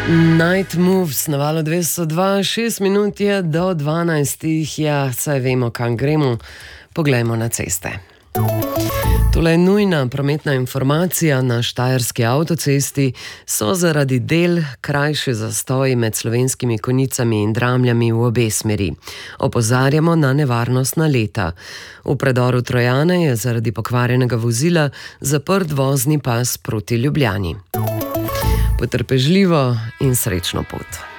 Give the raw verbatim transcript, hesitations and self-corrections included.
Night Moves na valu dvesto dva, šest minut je do dvanajstih, ja, saj vemo, kam gremo. Poglejmo na ceste. Tole je nujna prometna informacija. Na štajerski avtocesti so zaradi del krajši zastoji med Slovenskimi Konjicami in Dramljami v obe smeri. Opozarjamo na nevarnostna leta. V predoru Trojane je zaradi pokvarjenega vozila zaprt vozni pas proti Ljubljani. Potrpežljivo in srečno pot.